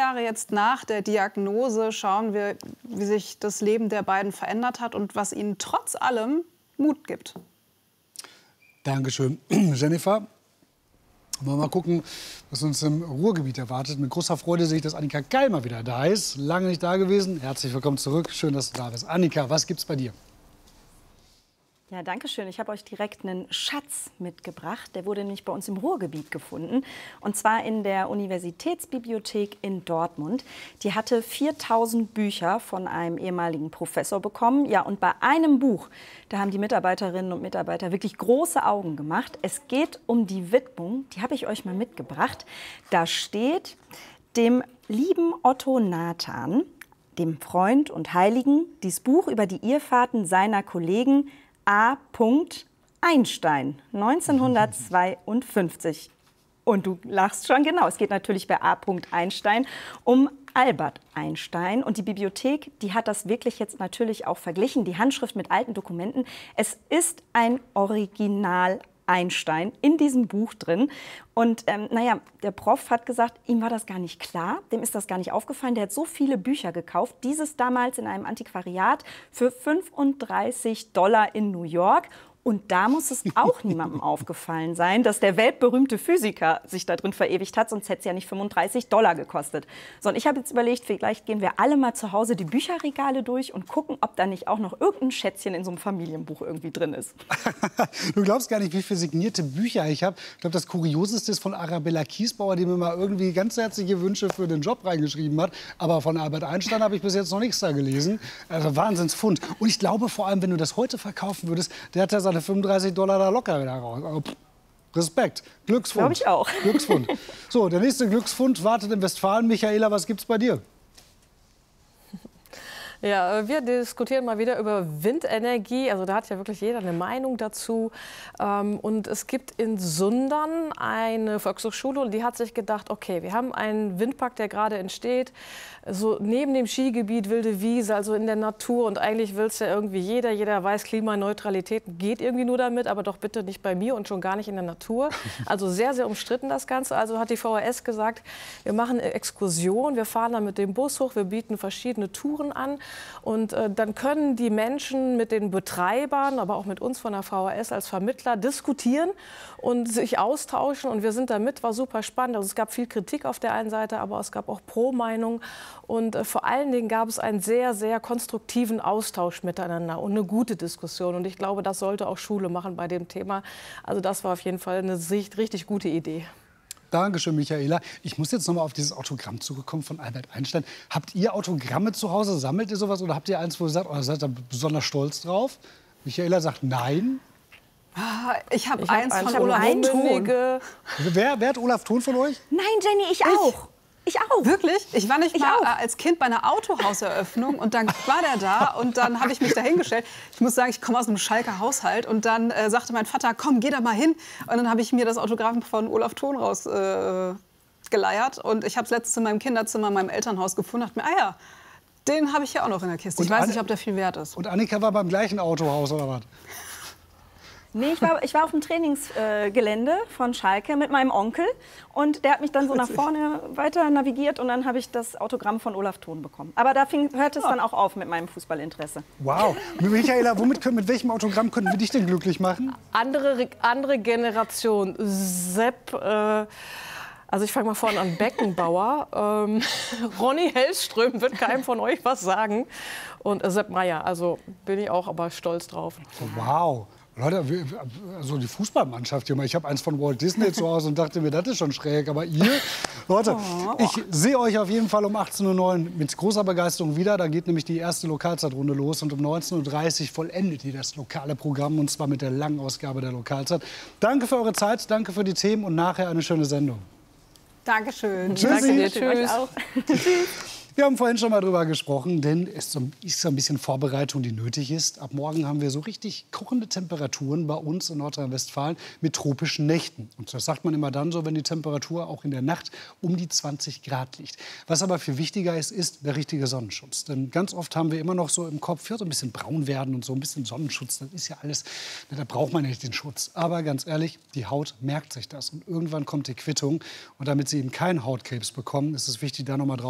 Jahre jetzt nach der Diagnose schauen wir, wie sich das Leben der beiden verändert hat und was ihnen trotz allem Mut gibt. Dankeschön. Jennifer, wollen wir mal gucken, was uns im Ruhrgebiet erwartet. Mit großer Freude sehe ich, dass Annika Geil mal wieder da ist. Lange nicht da gewesen. Herzlich willkommen zurück. Schön, dass du da bist. Annika, was gibt's bei dir? Ja, danke schön. Ich habe euch direkt einen Schatz mitgebracht. Der wurde nämlich bei uns im Ruhrgebiet gefunden. Und zwar in der Universitätsbibliothek in Dortmund. Die hatte 4000 Bücher von einem ehemaligen Professor bekommen. Ja, und bei einem Buch, da haben die Mitarbeiterinnen und Mitarbeiter wirklich große Augen gemacht. Es geht um die Widmung. Die habe ich euch mal mitgebracht. Da steht: Dem lieben Otto Nathan, dem Freund und Heiligen, dies Buch über die Irrfahrten seiner Kollegen A. Einstein, 1952. Und du lachst schon, genau. Es geht natürlich bei A. Einstein um Albert Einstein. Und die Bibliothek, die hat das wirklich jetzt natürlich auch verglichen, die Handschrift mit alten Dokumenten. Es ist ein Original Einstein in diesem Buch drin. Und naja, der Prof hat gesagt, ihm war das gar nicht klar, dem ist das gar nicht aufgefallen. Der hat so viele Bücher gekauft, dieses damals in einem Antiquariat für $35 in New York. Und da muss es auch niemandem aufgefallen sein, dass der weltberühmte Physiker sich da drin verewigt hat, sonst hätte es ja nicht $35 gekostet. So, und ich habe jetzt überlegt, vielleicht gehen wir alle mal zu Hause die Bücherregale durch und gucken, ob da nicht auch noch irgendein Schätzchen in so einem Familienbuch irgendwie drin ist. Du glaubst gar nicht, wie viele signierte Bücher ich habe. Ich glaube, das Kurioseste ist von Arabella Kiesbauer, die mir mal irgendwie ganz herzliche Wünsche für den Job reingeschrieben hat. Aber von Albert Einstein habe ich bis jetzt noch nichts da gelesen. Also Wahnsinnsfund. Und ich glaube vor allem, wenn du das heute verkaufen würdest, der hat ja seine $35 da locker wieder raus. Also, Respekt. Glücksfund. Glaube ich auch. Glücksfund. So, der nächste Glücksfund wartet in Westfalen. Michaela, was gibt's bei dir? Ja, wir diskutieren mal wieder über Windenergie. Also da hat ja wirklich jeder eine Meinung dazu. Und es gibt in Sundern eine Volkshochschule und die hat sich gedacht, okay, wir haben einen Windpark, der gerade entsteht, so neben dem Skigebiet Wilde Wiese, also in der Natur. Und eigentlich will es ja irgendwie jeder. Jeder weiß, Klimaneutralität geht irgendwie nur damit, aber doch bitte nicht bei mir und schon gar nicht in der Natur. Also sehr, sehr umstritten das Ganze. Also hat die VHS gesagt, wir machen eine Exkursion, wir fahren dann mit dem Bus hoch, wir bieten verschiedene Touren an. Und dann können die Menschen mit den Betreibern, aber auch mit uns von der VHS als Vermittler diskutieren und sich austauschen. Und wir sind da mit, war super spannend. Also es gab viel Kritik auf der einen Seite, aber es gab auch Pro-Meinung. Und vor allen Dingen gab es einen sehr, sehr konstruktiven Austausch miteinander und eine gute Diskussion. Und ich glaube, das sollte auch Schule machen bei dem Thema. Also das war auf jeden Fall eine richtig gute Idee. Dankeschön, Michaela. Ich muss jetzt noch mal auf dieses Autogramm zurückkommen von Albert Einstein. Habt ihr Autogramme zu Hause? Sammelt ihr sowas? Oder habt ihr eins, wo ihr sagt, oh, seid ihr besonders stolz drauf? Michaela sagt nein. Ich habe eins von Olaf Thon. Wer hat Olaf Thon von euch? Nein, Jenny, ich auch. Ich auch. Wirklich? Ich war nicht mal als Kind bei einer Autohauseröffnung und dann war der da und dann habe ich mich da hingestellt. Ich muss sagen, ich komme aus einem Schalker Haushalt und dann sagte mein Vater, komm, geh da mal hin. Und dann habe ich mir das Autogramm von Olaf Thon rausgeleiert und ich habe es letztens in meinem Kinderzimmer in meinem Elternhaus gefunden und dachte mir, ja, den habe ich ja auch noch in der Kiste. Ich weiß nicht, ob der viel wert ist. Und Annika war beim gleichen Autohaus oder was? Nee, ich war auf dem Trainingsgelände von Schalke mit meinem Onkel und der hat mich dann so nach vorne weiter navigiert und dann habe ich das Autogramm von Olaf Thon bekommen. Aber da hörte es dann auch auf mit meinem Fußballinteresse. Wow. Michaela, mit welchem Autogramm könnten wir dich denn glücklich machen? Andere Generation. Sepp, also ich fange mal vorne an, Beckenbauer. Ronny Hellström wird keinem von euch was sagen. Und Sepp Maier, also bin ich auch aber stolz drauf. Wow. Leute, also die Fußballmannschaft hier mal. Ich habe eins von Walt Disney zu Hause und dachte mir, das ist schon schräg. Aber ihr, Leute, ich sehe euch auf jeden Fall um 18:09 Uhr mit großer Begeisterung wieder. Da geht nämlich die erste Lokalzeitrunde los. Und um 19:30 Uhr vollendet ihr das lokale Programm. Und zwar mit der langen Ausgabe der Lokalzeit. Danke für eure Zeit, danke für die Themen und nachher eine schöne Sendung. Dankeschön. Tschüssi. Danke dir, tschüss. Wir haben vorhin schon mal drüber gesprochen, denn es ist so ein bisschen Vorbereitung, die nötig ist. Ab morgen haben wir so richtig kochende Temperaturen bei uns in Nordrhein-Westfalen mit tropischen Nächten. Und das sagt man immer dann so, wenn die Temperatur auch in der Nacht um die 20 Grad liegt. Was aber viel wichtiger ist, ist der richtige Sonnenschutz. Denn ganz oft haben wir immer noch so im Kopf, ja, so ein bisschen braun werden und so ein bisschen Sonnenschutz. Das ist ja alles, da braucht man nicht den Schutz. Aber ganz ehrlich, die Haut merkt sich das. Und irgendwann kommt die Quittung. Und damit Sie eben keinen Hautkrebs bekommen, ist es wichtig, da noch mal drauf